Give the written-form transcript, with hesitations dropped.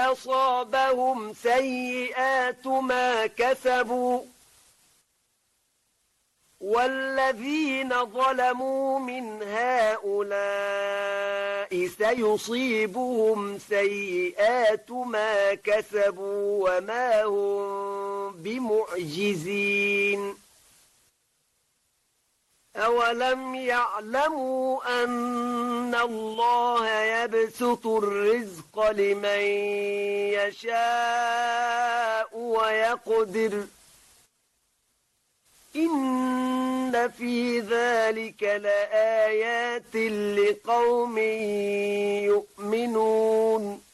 أصابهم سيئات ما كسبوا والذين ظلموا من هؤلاء سيصيبهم سيئات ما كسبوا وما هم بمعجزين أولم يعلموا أن الله يبسط الرزق لمن يشاء ويقدر إن في ذلك لآيات لقوم يؤمنون